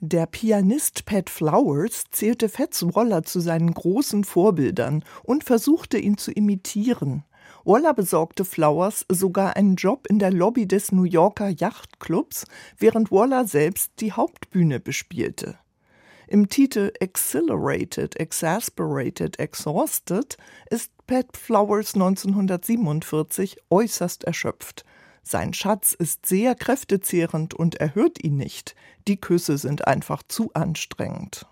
Der Pianist Pat Flowers zählte Fats Waller zu seinen großen Vorbildern und versuchte, ihn zu imitieren. Waller besorgte Flowers sogar einen Job in der Lobby des New Yorker Yachtclubs, während Waller selbst die Hauptbühne bespielte. Im Titel Exhilarated, Exasperated, Exhausted ist Pat Flowers 1947 äußerst erschöpft. Sein Schatz ist sehr kräftezehrend und er hört ihn nicht. Die Küsse sind einfach zu anstrengend.